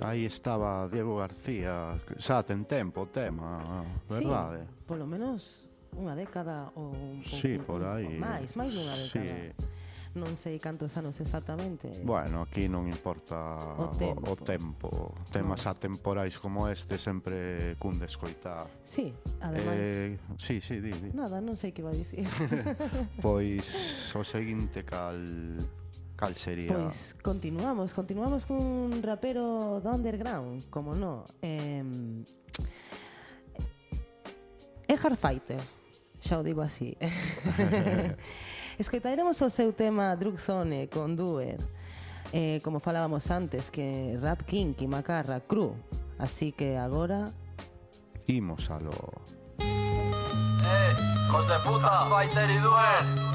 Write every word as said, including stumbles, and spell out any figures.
Aí estaba Diego García, xa ten tempo o tema, verdade? Sí, polo menos unha década ou un pouco, Sí, por aí. máis, máis dunha década. Sí. Non sei cantos anos exactamente. Bueno, aquí non importa O tempo. o, o tempo. Temas No. atemporais como este sempre cun de escoitar. Sí, ademais. Eh, sí, sí, di, di. Nada, non sei que iba a dicir. Pois o seguinte cal cal sería? Pois continuamos, continuamos cun rapero do underground, como no. Eh, é Hardfighter, xa o digo así. Escoitaremos o seu tema Drug Zone con Doer, eh, como falábamos antes, que Rap King e Macarra Cru. Así que agora Imos a lo... Eh, hijos de puta, Fighter y Duel.